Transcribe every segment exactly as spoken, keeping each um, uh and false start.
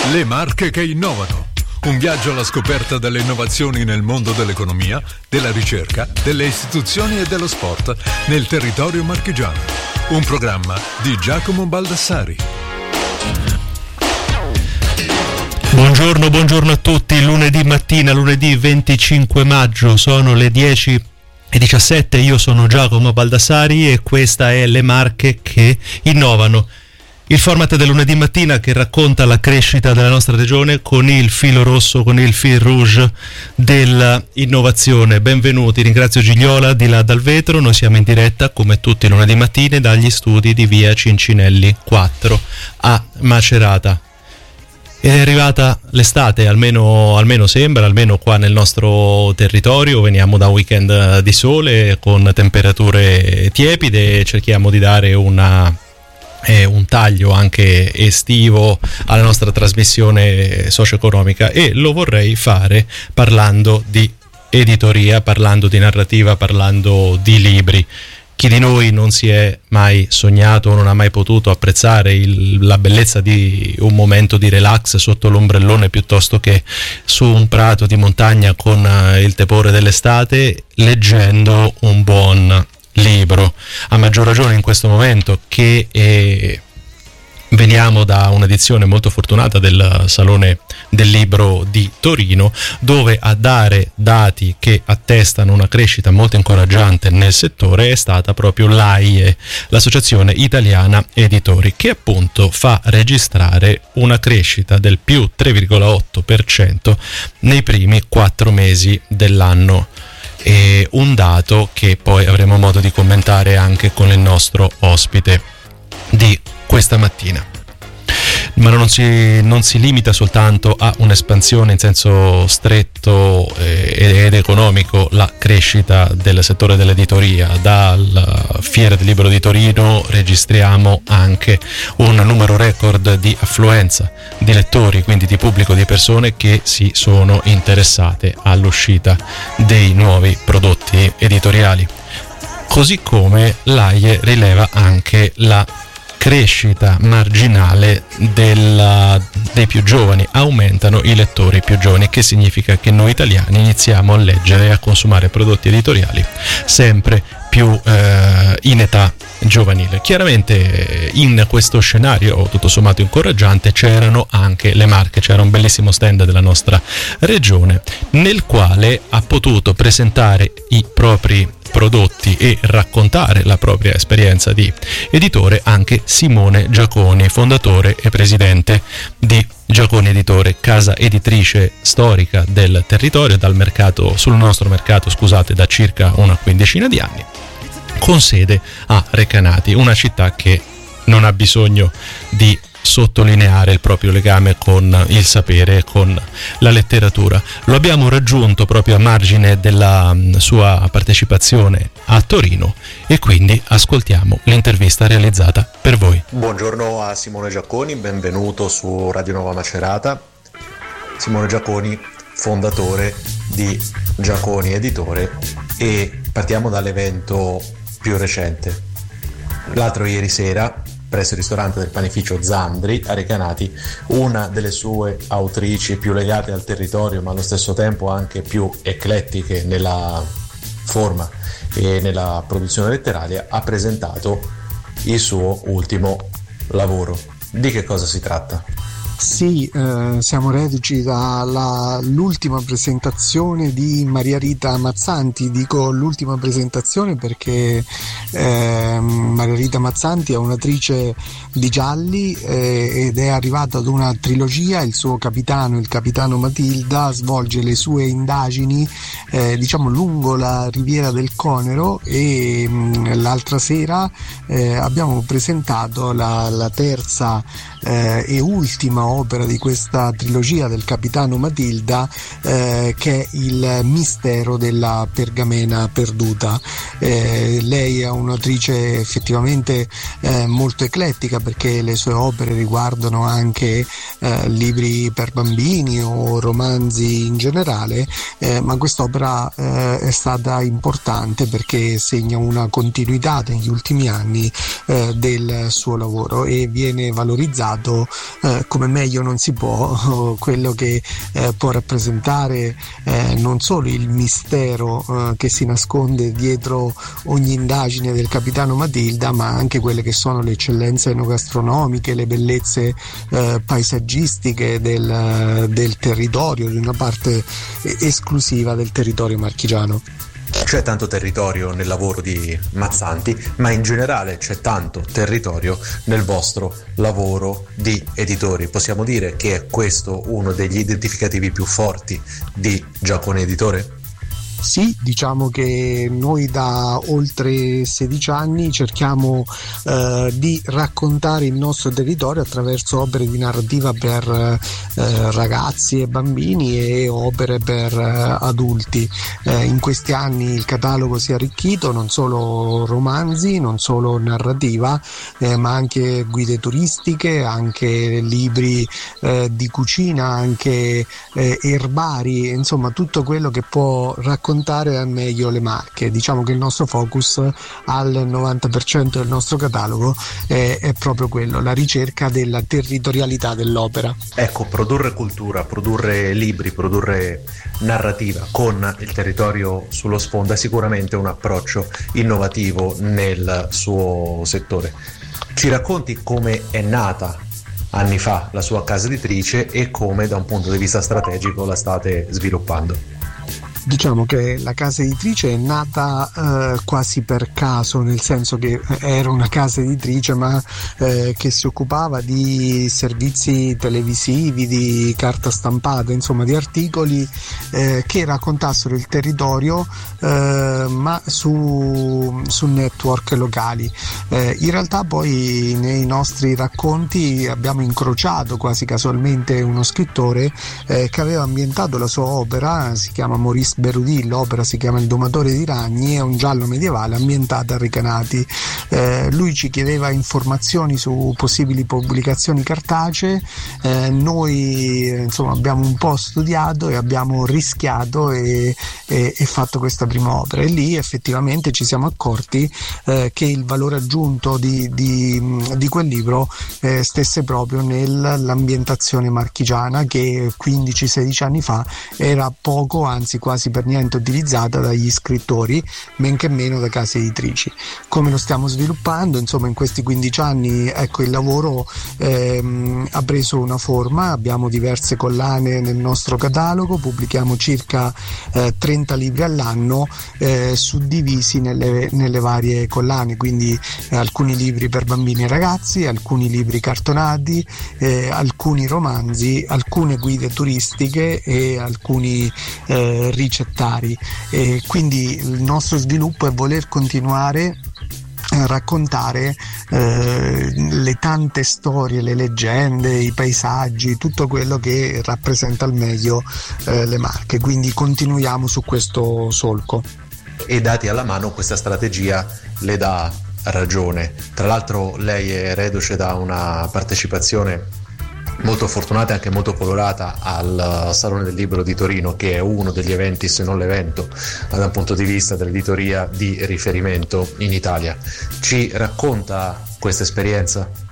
Le marche che innovano. Un viaggio alla scoperta delle innovazioni nel mondo dell'economia, della ricerca, delle istituzioni e dello sport nel territorio marchigiano. Un programma di Giacomo Baldassari. Buongiorno, buongiorno a tutti. Lunedì mattina, lunedì venticinque maggio, sono le dieci e diciassette. Io sono Giacomo Baldassari e questa è Le marche che innovano. Il format del lunedì mattina che racconta la crescita della nostra regione con il filo rosso, con il fil rouge dell'innovazione. Benvenuti, ringrazio Gigliola di là dal vetro. Noi siamo in diretta come tutti i lunedì mattine dagli studi di via Cincinelli quattro a Macerata. È arrivata l'estate, almeno, almeno sembra, almeno qua nel nostro territorio. Veniamo da un weekend di sole con temperature tiepide e cerchiamo di dare una... è un taglio anche estivo alla nostra trasmissione socio-economica, e lo vorrei fare parlando di editoria, parlando di narrativa, parlando di libri. Chi di noi non si è mai sognato o non ha mai potuto apprezzare il, la bellezza di un momento di relax sotto l'ombrellone piuttosto che su un prato di montagna con il tepore dell'estate leggendo un buon libro? A maggior ragione in questo momento che eh, veniamo da un'edizione molto fortunata del Salone del Libro di Torino, dove a dare dati che attestano una crescita molto incoraggiante nel settore è stata proprio l'A I E, l'Associazione Italiana Editori, che appunto fa registrare una crescita del più tre virgola otto per cento nei primi quattro mesi dell'anno. E un dato che poi avremo modo di commentare anche con il nostro ospite di questa mattina. Ma non si, non si limita soltanto a un'espansione in senso stretto eh, ed economico la crescita del settore dell'editoria. Dalla Fiera del Libro di Torino registriamo anche un numero record di affluenza di lettori, quindi di pubblico, di persone che si sono interessate all'uscita dei nuovi prodotti editoriali. Così come l'A I E rileva anche la crescita marginale della, dei più giovani. Aumentano i lettori più giovani, che significa che noi italiani iniziamo a leggere e a consumare prodotti editoriali sempre più eh, in età giovanile. Chiaramente in questo scenario tutto sommato incoraggiante c'erano anche le marche. C'era un bellissimo stand della nostra regione nel quale ha potuto presentare i propri prodotti e raccontare la propria esperienza di editore anche Simone Giaconi, fondatore e presidente di Giaconi Editore, casa editrice storica del territorio, dal mercato, sul nostro mercato, scusate, da circa una quindicina di anni, con sede a Recanati, una città che non ha bisogno di sottolineare il proprio legame con il sapere e con la letteratura. Lo abbiamo raggiunto proprio a margine della sua partecipazione a Torino e quindi ascoltiamo l'intervista realizzata per voi. Buongiorno a Simone Giaconi, benvenuto su Radio Nova Macerata. Simone Giaconi, fondatore di Giaconi Editore, e partiamo dall'evento più recente. L'altro ieri sera, presso il ristorante del panificio Zandri a Recanati, una delle sue autrici più legate al territorio ma allo stesso tempo anche più eclettiche nella forma e nella produzione letteraria, ha presentato il suo ultimo lavoro. Di che cosa si tratta? Sì, eh, siamo reduci dall'ultima presentazione di Maria Rita Mazzanti. Dico l'ultima presentazione perché eh, Maria Rita Mazzanti è un'attrice di gialli eh, ed è arrivata ad una trilogia. Il suo capitano, il capitano Matilda, svolge le sue indagini eh, diciamo lungo la riviera del Conero, e mh, l'altra sera eh, abbiamo presentato la, la terza eh, e ultima opera di questa trilogia del capitano Matilda, eh, che è Il mistero della pergamena perduta. Eh, lei è un'autrice effettivamente eh, molto eclettica, perché le sue opere riguardano anche eh, libri per bambini o romanzi in generale, eh, ma quest'opera eh, è stata importante perché segna una continuità negli ultimi anni eh, del suo lavoro e viene valorizzato eh, come meglio non si può quello che eh, può rappresentare eh, non solo il mistero eh, che si nasconde dietro ogni indagine del capitano Matilda, ma anche quelle che sono le eccellenze enogastronomiche, le bellezze eh, paesaggistiche del, del territorio, di una parte esclusiva del territorio marchigiano. C'è tanto territorio nel lavoro di Mazzanti, ma in generale c'è tanto territorio nel vostro lavoro di editori. Possiamo dire che è questo uno degli identificativi più forti di Giaconi Editore? Sì, diciamo che noi da oltre sedici anni cerchiamo eh, di raccontare il nostro territorio attraverso opere di narrativa per eh, ragazzi e bambini e opere per eh, adulti. Eh, in questi anni il catalogo si è arricchito, non solo romanzi, non solo narrativa, eh, ma anche guide turistiche, anche libri eh, di cucina, anche eh, erbari, insomma tutto quello che può raccontare al meglio le Marche. Diciamo che il nostro focus al novanta per cento del nostro catalogo è, è proprio quello, la ricerca della territorialità dell'opera. Ecco, produrre cultura, produrre libri, produrre narrativa con il territorio sullo sfondo è sicuramente un approccio innovativo nel suo settore. Ci racconti come è nata anni fa la sua casa editrice e come da un punto di vista strategico la state sviluppando? Diciamo che la casa editrice è nata eh, quasi per caso, nel senso che era una casa editrice ma eh, che si occupava di servizi televisivi, di carta stampata, insomma di articoli eh, che raccontassero il territorio eh, ma su, su network locali. Eh, in realtà poi nei nostri racconti abbiamo incrociato quasi casualmente uno scrittore eh, che aveva ambientato la sua opera, si chiama Maurice Berudì, l'opera si chiama Il domatore di ragni, è un giallo medievale ambientato a Recanati. Eh, lui ci chiedeva informazioni su possibili pubblicazioni cartacee, eh, noi insomma abbiamo un po' studiato e abbiamo rischiato e, e, e fatto questa prima opera, e lì effettivamente ci siamo accorti eh, che il valore aggiunto di, di, di quel libro eh, stesse proprio nell'ambientazione marchigiana, che quindici sedici anni fa era poco, anzi quasi per niente utilizzata dagli scrittori, men che meno da case editrici. Come lo stiamo sviluppando? Insomma, in questi quindici anni, ecco, il lavoro ehm, ha preso una forma, abbiamo diverse collane nel nostro catalogo, pubblichiamo circa eh, trenta libri all'anno eh, suddivisi nelle, nelle varie collane, quindi eh, alcuni libri per bambini e ragazzi, alcuni libri cartonati, eh, alcuni romanzi, alcune guide turistiche e alcuni eh, ricettari. E quindi il nostro sviluppo è voler continuare a raccontare eh, le tante storie, le leggende, i paesaggi, tutto quello che rappresenta al meglio eh, le Marche, quindi continuiamo su questo solco. E dati alla mano questa strategia le dà ragione. Tra l'altro lei è reduce da una partecipazione molto fortunata e anche molto colorata al Salone del Libro di Torino, che è uno degli eventi, se non l'evento, dal punto di vista dell'editoria di riferimento in Italia. Ci racconta questa esperienza?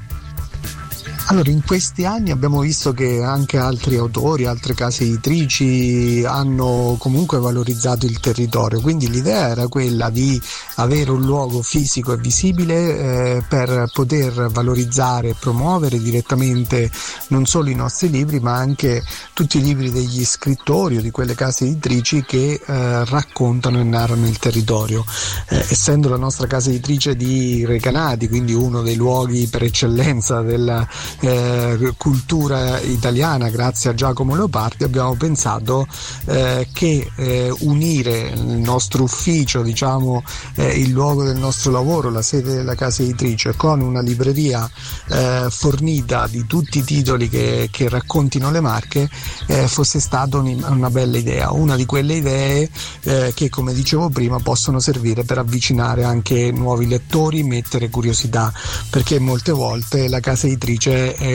Allora, in questi anni abbiamo visto che anche altri autori, altre case editrici hanno comunque valorizzato il territorio, quindi l'idea era quella di avere un luogo fisico e visibile eh, per poter valorizzare e promuovere direttamente non solo i nostri libri, ma anche tutti i libri degli scrittori o di quelle case editrici che eh, raccontano e narrano il territorio. Eh, essendo la nostra casa editrice di Recanati, quindi uno dei luoghi per eccellenza della Eh, cultura italiana, grazie a Giacomo Leopardi, abbiamo pensato eh, che eh, unire il nostro ufficio, diciamo eh, il luogo del nostro lavoro, la sede della casa editrice, con una libreria eh, fornita di tutti i titoli che, che raccontino le Marche eh, fosse stata un, una bella idea, una di quelle idee eh, che, come dicevo prima, possono servire per avvicinare anche nuovi lettori, mettere curiosità, perché molte volte la casa editrice